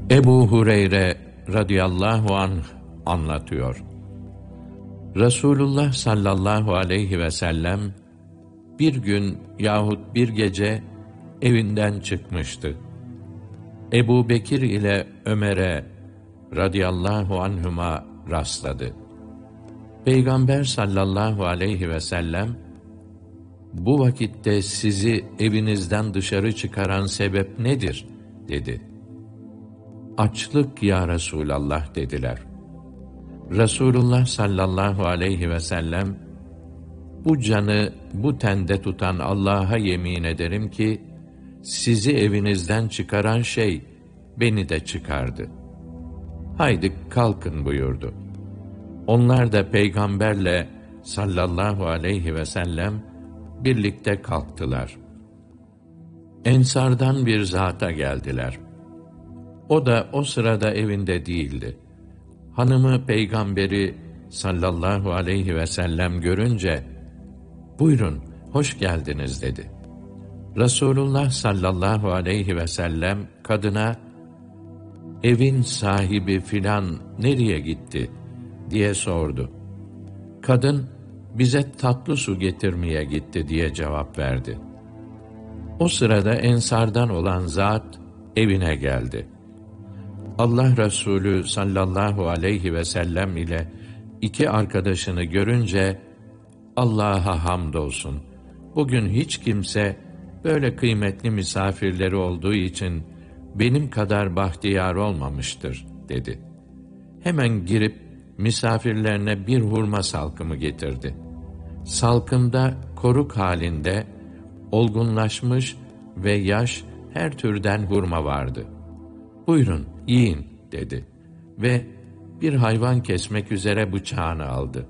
Ebu Hureyre radıyallahu anh anlatıyor. Resulullah sallallahu aleyhi ve sellem bir gün yahut bir gece evinden çıkmıştı. Ebu Bekir ile Ömer'e radıyallahu anhuma rastladı. Peygamber sallallahu aleyhi ve sellem, "Bu vakitte sizi evinizden dışarı çıkaran sebep nedir?" dedi. "Açlık ya Resulallah," dediler. Resulullah sallallahu aleyhi ve sellem, "Bu canı bu tende tutan Allah'a yemin ederim ki, sizi evinizden çıkaran şey beni de çıkardı. Haydi kalkın," buyurdu. Onlar da Peygamberle sallallahu aleyhi ve sellem birlikte kalktılar. Ensardan bir zata geldiler. O da o sırada evinde değildi. Hanımı Peygamberi sallallahu aleyhi ve sellem görünce, "Buyurun, hoş geldiniz," dedi. Resulullah sallallahu aleyhi ve sellem kadına, "Evin sahibi filan nereye gitti?" diye sordu. Kadın, "Bize tatlı su getirmeye gitti," diye cevap verdi. O sırada ensardan olan zat evine geldi. Allah Resulü sallallahu aleyhi ve sellem ile iki arkadaşını görünce, "Allah'a hamdolsun, bugün hiç kimse böyle kıymetli misafirleri olduğu için benim kadar bahtiyar olmamıştır," dedi. Hemen girip misafirlerine bir hurma salkımı getirdi. Salkımda koruk halinde olgunlaşmış ve yaş her türden hurma vardı. "Buyurun, yiyin," dedi ve bir hayvan kesmek üzere bıçağını aldı.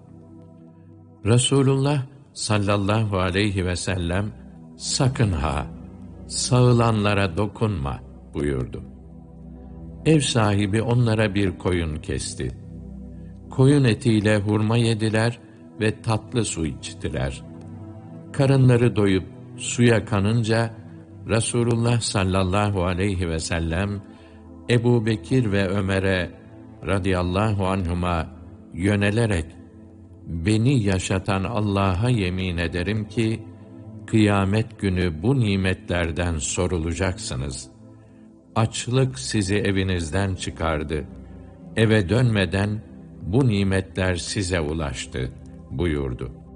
Resulullah sallallahu aleyhi ve sellem, "Sakın ha, sağılanlara dokunma," buyurdu. Ev sahibi onlara bir koyun kesti. Koyun etiyle hurma yediler ve tatlı su içtiler. Karınları doyup suya kanınca, Resulullah sallallahu aleyhi ve sellem, Ebu Bekir ve Ömer'e radıyallahu anhuma yönelerek, "Beni yaşatan Allah'a yemin ederim ki, kıyamet günü bu nimetlerden sorulacaksınız. Açlık sizi evinizden çıkardı. Eve dönmeden bu nimetler size ulaştı," buyurdu.